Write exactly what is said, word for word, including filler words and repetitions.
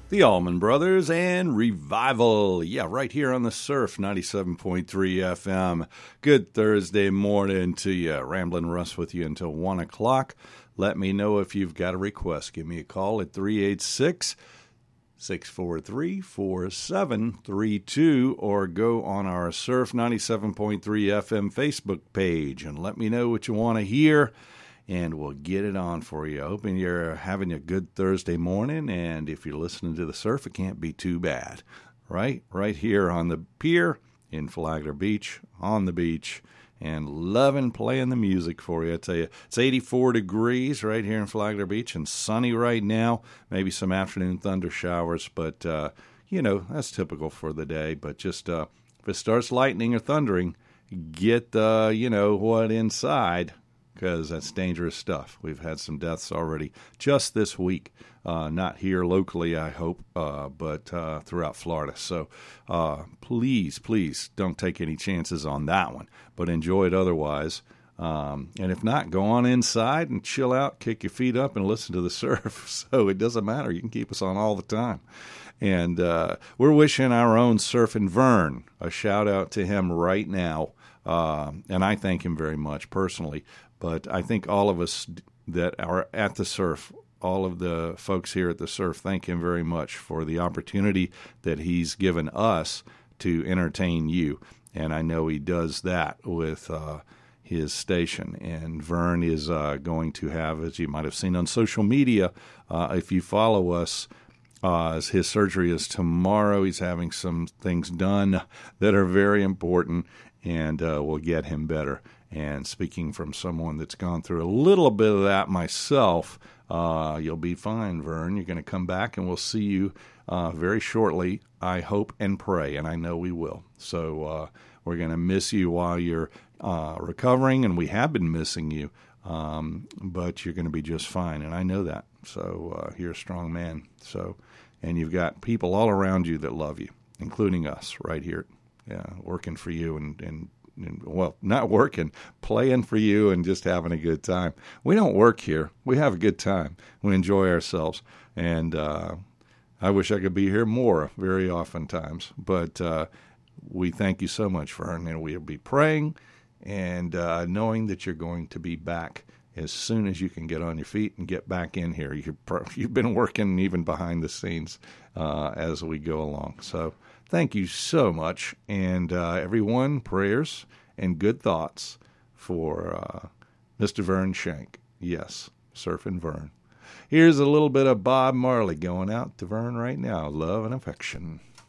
The Allman Brothers and Revival. Yeah, right here on the Surf, ninety-seven point three F M. Good Thursday morning to you. Ramblin' Russ with you until one o'clock. Let me know if you've got a request. Give me a call at three eight six, six four three, four seven three two or go on our Surf ninety-seven point three F M Facebook page and let me know what you want to hear. And we'll get it on for you. Hoping you're having a good Thursday morning, and if you're listening to the Surf, it can't be too bad, right? Right here on the pier in Flagler Beach, on the beach, and loving playing the music for you. I tell you, it's eighty-four degrees right here in Flagler Beach, and sunny right now. Maybe some afternoon thunder showers, but, uh, you know, that's typical for the day. But just uh, if it starts lightning or thundering, get, uh, you know, what inside, because that's dangerous stuff. We've had some deaths already just this week, uh, not here locally, I hope, uh, but uh, throughout Florida. So uh, please, please don't take any chances on that one, but enjoy it otherwise. Um, and if not, go on inside and chill out, kick your feet up, and listen to the Surf. So it doesn't matter. You can keep us on all the time. And uh, we're wishing our own Surfin' Vern a shout-out to him right now, uh, and I thank him very much personally. But I think all of us that are at the Surf, all of the folks here at the Surf, thank him very much for the opportunity that he's given us to entertain you. And I know he does that with uh, his station. And Vern is uh, going to have, as you might have seen on social media, uh, if you follow us, uh, as his surgery is tomorrow. He's having some things done that are very important, and uh, will get him better. And speaking from someone that's gone through a little bit of that myself, uh, you'll be fine, Vern. You're going to come back, and we'll see you uh, very shortly, I hope and pray, and I know we will. So uh, we're going to miss you while you're uh, recovering, and we have been missing you, um, but you're going to be just fine, and I know that. So uh, you're a strong man. So, and you've got people all around you that love you, including us right here, yeah, working for you and, and well, not working, playing for you and just having a good time. We don't work here. We have a good time. We enjoy ourselves. And uh, I wish I could be here more very often times. But uh, we thank you so much, Vern, and we'll be praying and uh, knowing that you're going to be back as soon as you can get on your feet and get back in here. You've, you've been working even behind the scenes uh, as we go along. So thank you so much. And uh, everyone, prayers and good thoughts for uh, Mister Vern Shank. Yes, Surfin' Vern. Here's a little bit of Bob Marley going out to Vern right now. Love and affection.